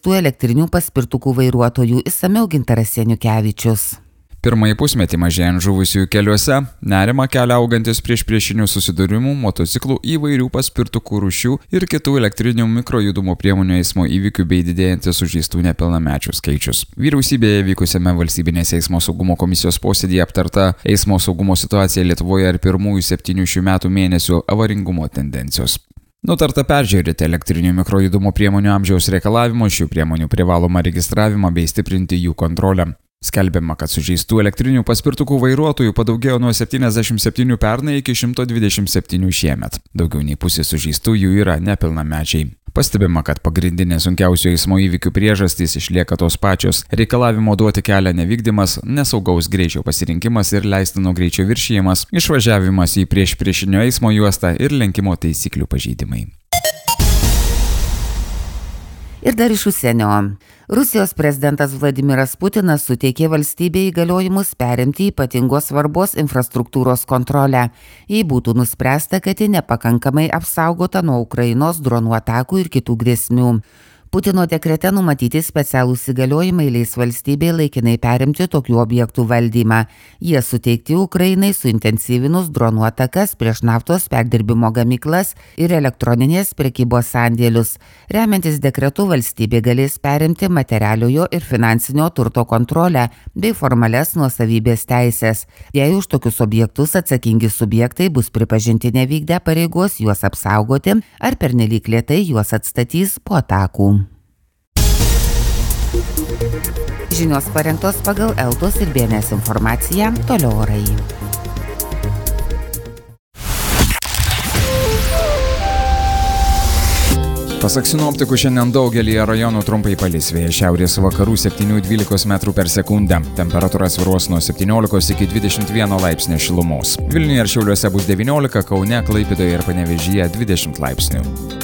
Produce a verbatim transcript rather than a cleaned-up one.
sužeistų elektrinių paspirtukų vairuotojų. Išsamiau Gintaras Janiukevičius. Pirmąjį pusmetį mažėjant žuvusiųjų keliuose, nerimą kelia augantis prieš priešinių susidūrimų, motociklų, įvairių paspirtukų rūšių ir kitų elektrinių mikrojudumo priemonių eismo įvykių bei didėjantis sužeistų nepilnamečių skaičius. Vyriausybėje vykusiame valstybinės eismo saugumo komisijos posėdyje aptarta eismo saugumo situacija Lietuvoje ir pirmųjų septynių šių metų mėnesių avaringumo tendencijos. Nutarta peržiūrėti elektrinių mikrojudumo priemonių amžiaus reikalavimus, šių priemonių privalomą registravimą bei stiprinti jų kontrolę. Skelbiama, kad sužeistų elektrinių paspirtukų vairuotojų padaugėjo nuo septyniasdešimt septynių pernai iki šimto dvidešimt septynių šiemet. Daugiau nei pusė sužeistųjų yra nepilnamečiai. Pastebima, kad pagrindinė sunkiausių eismo įvykių priežastys išlieka tos pačios - reikalavimo duoti kelią nevykdymas, nesaugaus greičio pasirinkimas ir leistino greičio viršijimas, išvažiavimas į prieš priešinio eismo juostą ir lenkimo taisyklių pažeidimai. Ir dar iš užsienio. Rusijos prezidentas Vladimiras Putinas suteikė valstybei įgaliojimus perimti ypatingos svarbos infrastruktūros kontrolę, jei būtų nuspręsta, kad ji nepakankamai apsaugota nuo Ukrainos dronų atakų ir kitų grėsmių. Putino dekrete numatyti specialūs įgaliojimai leis valstybei laikinai perimti tokių objektų valdymą. Jie suteikti Ukrainai suintensyvinus dronų atakas prieš naftos perdirbimo gamyklas ir elektroninės prekybos sandėlius. Remiantis dekretu valstybė galės perimti materialiojo ir finansinio turto kontrolę bei formales nuosavybės teisės. Jei už tokius objektus atsakingi subjektai bus pripažinti nevykdę pareigos juos apsaugoti ar pernelyg lėtai juos atstatys po atakų. Žinios parengtos pagal Eltos ir B N S informaciją, toliau orai. Pasak sinoptikų, šiandien daugelyje rajonų trumpai palis, vėjas šiaurės vakarų septynių dvylikos metrų per sekundę. Temperatūra svyruos nuo septyniolikos iki dvidešimt vieno laipsnio šilumos. Vilniuje ir Šiauliuose bus devyniolika, Kaune, Klaipėdoje ir Panevėžyje dvidešimt laipsnių.